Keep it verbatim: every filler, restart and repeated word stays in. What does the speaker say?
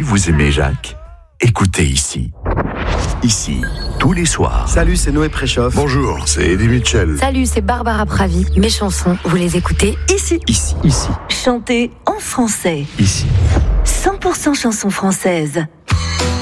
vous aimez Jacques? Écoutez ici. Ici, tous les soirs. Salut, c'est Noé Préchoff. Bonjour, c'est Eddie Mitchell. Salut, c'est Barbara Pravi. Mes chansons, vous les écoutez ici. Ici. Ici. Chantez en français. Ici. cent pour cent chansons françaises.